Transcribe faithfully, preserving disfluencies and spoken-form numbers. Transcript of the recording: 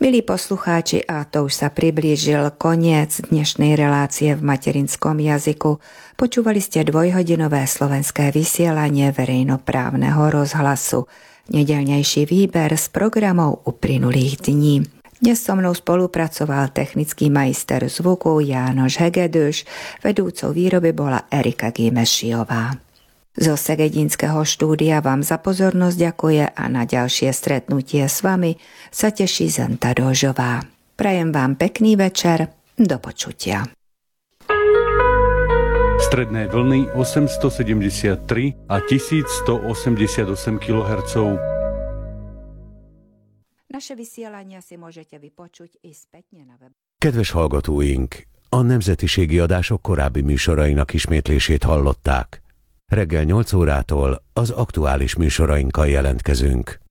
Milí poslucháči, a to už sa priblížil koniec dnešnej relácie v materinskom jazyku. Počúvali ste dvojhodinové slovenské vysielanie verejnoprávneho rozhlasu. Nedeľnejší výber z programov uplynulých dní. Dnes so mnou spolupracoval technický majster zvuku Jánoš Hegedus, vedúcou výroby bola Erika Gimešiová. Zo Segedinského štúdia vám za pozornosť ďakuje a na ďalšie stretnutie s vami sa teší Zenta Dožová. Prajem vám pekný večer, do počutia. Stredné vlny osemstosedemdesiattri a tisícstoosemdesiatosem kilohertzov. Naše vysielania si môžete vypočuť i spätne na web. Kedves hallgatóink, a nemzetiségi adások korábbi műsorainak ismétlését hallották. Reggel nyolc órától az aktuális műsorainkkal jelentkezünk.